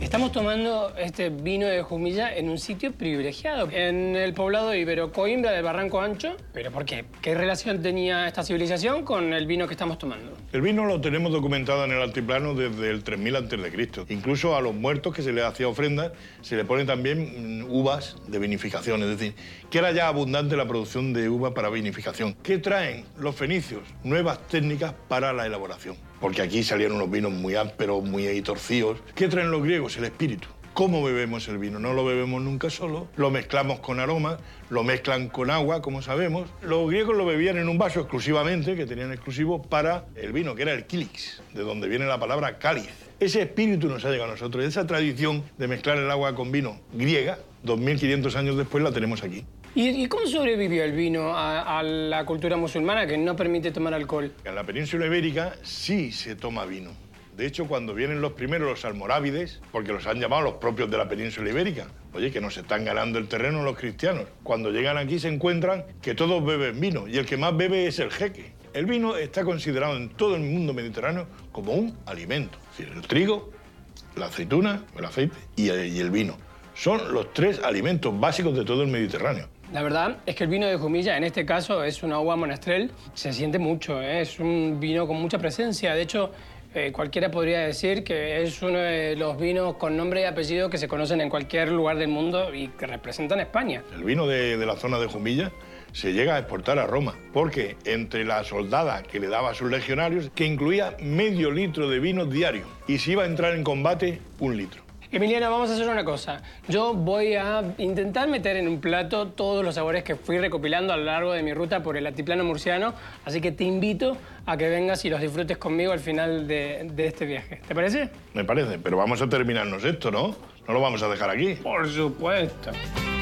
Estamos tomando este vino de Jumilla en un sitio privilegiado, en el poblado ibero Coimbra del Barranco Ancho. ¿Pero por qué? ¿Qué relación tenía esta civilización con el vino que estamos tomando? El vino lo tenemos documentado en el altiplano desde el 3000 a.C. Incluso a los muertos que se les hacía ofrendas se le ponen también uvas de vinificación, es decir, que era ya abundante la producción de uva para vinificación. ¿Qué traen los fenicios? Nuevas técnicas para la elaboración, porque aquí salían unos vinos muy ásperos, muy torcidos. ¿Qué traen los griegos? El espíritu. ¿Cómo bebemos el vino? No lo bebemos nunca solo, lo mezclamos con aromas, lo mezclan con agua, como sabemos. Los griegos lo bebían en un vaso exclusivamente, que tenían exclusivo para el vino, que era el kílix, de donde viene la palabra cáliz. Ese espíritu nos ha llegado a nosotros, esa tradición de mezclar el agua con vino griega, 2500 años después la tenemos aquí. ¿Y cómo sobrevivió el vino a la cultura musulmana que no permite tomar alcohol? En la península ibérica sí se toma vino. De hecho, cuando vienen los primeros, los almorávides, porque los han llamado los propios de la península ibérica, oye, que nos están ganando el terreno los cristianos. Cuando llegan aquí se encuentran que todos beben vino y el que más bebe es el jeque. El vino está considerado en todo el mundo mediterráneo como un alimento. Es decir, el trigo, la aceituna, el aceite y el vino. Son los tres alimentos básicos de todo el Mediterráneo. La verdad es que el vino de Jumilla, en este caso, es una uva monastrell. Se siente mucho, ¿eh? Es un vino con mucha presencia. De hecho, cualquiera podría decir que es uno de los vinos con nombre y apellido que se conocen en cualquier lugar del mundo y que representan a España. El vino de la zona de Jumilla se llega a exportar a Roma, porque entre la soldada que le daba a sus legionarios, que incluía medio litro de vino diario, y si iba a entrar en combate, 1 litro. Emiliano, vamos a hacer una cosa. Yo voy a intentar meter en un plato todos los sabores que fui recopilando a lo largo de mi ruta por el altiplano murciano, así que te invito a que vengas y los disfrutes conmigo al final de este viaje. ¿Te parece? Me parece, pero vamos a terminarnos esto, ¿no? No lo vamos a dejar aquí. Por supuesto.